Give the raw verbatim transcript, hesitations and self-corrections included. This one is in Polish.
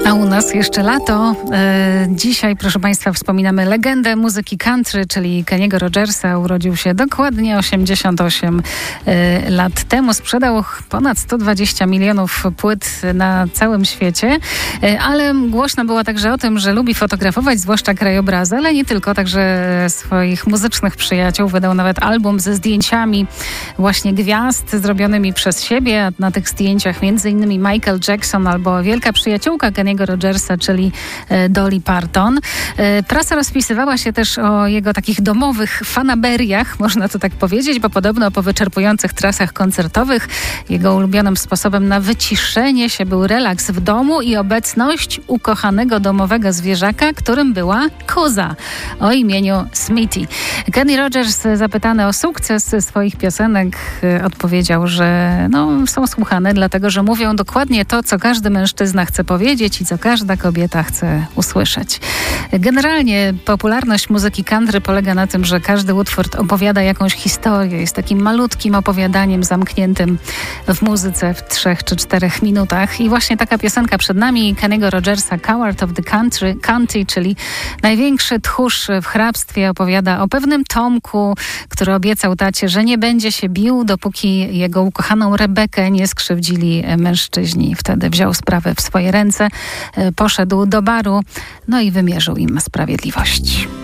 A u nas jeszcze lato. E, dzisiaj, proszę Państwa, wspominamy legendę muzyki country, czyli Kenny'ego Rogersa. Urodził się dokładnie osiemdziesiąt osiem e, lat temu. Sprzedał ponad sto dwadzieścia milionów płyt na całym świecie, e, ale głośno było także o tym, że lubi fotografować, zwłaszcza krajobrazy, ale nie tylko, także swoich muzycznych przyjaciół. Wydał nawet album ze zdjęciami właśnie gwiazd zrobionymi przez siebie. Na tych zdjęciach między innymi Michael Jackson albo wielka przyjaciółka Kenny'ego Rogersa, czyli Dolly Parton. Prasa rozpisywała się też o jego takich domowych fanaberiach, można to tak powiedzieć, bo podobno po wyczerpujących trasach koncertowych jego ulubionym sposobem na wyciszenie się był relaks w domu i obecność ukochanego domowego zwierzaka, którym była koza o imieniu Smitty. Kenny Rogers, zapytany o sukces swoich piosenek, odpowiedział, że no, są słuchane, dlatego że mówią dokładnie to, co każdy mężczyzna chce powiedzieć i co każda kobieta chce usłyszeć. Generalnie popularność muzyki country polega na tym, że każdy utwór opowiada jakąś historię. Jest takim malutkim opowiadaniem zamkniętym w muzyce w trzech czy czterech minutach. I właśnie taka piosenka przed nami Kenny'ego Rogersa, Coward of the Country, County, czyli największy tchórz w hrabstwie, opowiada o pewnym Tomku, który obiecał tacie, że nie będzie się bił, dopóki jego ukochaną Rebekę nie skrzywdzili mężczyźni. Wtedy wziął sprawę w swoje ręce, poszedł do baru, no i wymierzył im sprawiedliwość.